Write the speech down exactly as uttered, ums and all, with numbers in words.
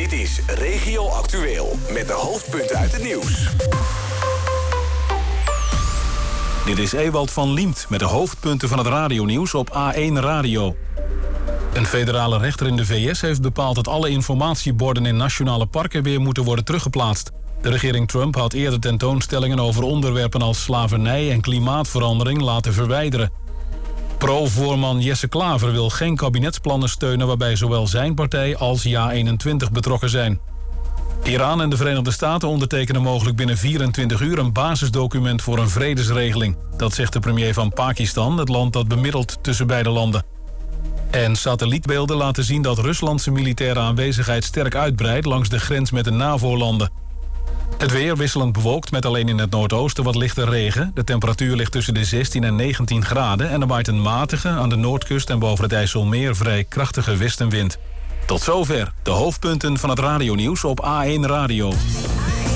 Dit is Regio Actueel met de hoofdpunten uit het nieuws. Dit is Ewald van Liemt met de hoofdpunten van het radionieuws op A één Radio. Een federale rechter in de V S heeft bepaald dat alle informatieborden in nationale parken weer moeten worden teruggeplaatst. De regering Trump had eerder tentoonstellingen over onderwerpen als slavernij en klimaatverandering laten verwijderen. Pro-voorman Jesse Klaver wil geen kabinetsplannen steunen waarbij zowel zijn partij als JA eenentwintig betrokken zijn. Iran en de Verenigde Staten ondertekenen mogelijk binnen vierentwintig uur een basisdocument voor een vredesregeling. Dat zegt de premier van Pakistan, het land dat bemiddelt tussen beide landen. En satellietbeelden laten zien dat Ruslandse militaire aanwezigheid sterk uitbreidt langs de grens met de NAVO-landen. Het weer wisselend bewolkt met alleen in het noordoosten wat lichte regen. De temperatuur ligt tussen de zestien en negentien graden en er waait een matige aan de noordkust en boven het IJsselmeer vrij krachtige westenwind. Tot zover de hoofdpunten van het radionieuws op A één Radio.